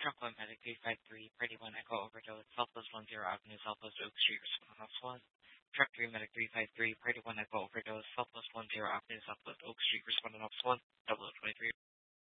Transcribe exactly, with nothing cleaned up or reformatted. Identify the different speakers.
Speaker 1: Truck one Medic three five three, Party one Echo Overdose, Southwest one zero Avenue, Southwest Oak Street, responding off one. Truck three Medic three five three, Party one Echo Overdose, Southwest one zero Avenue, Southwest Oak Street, responding off one. Double twenty-three.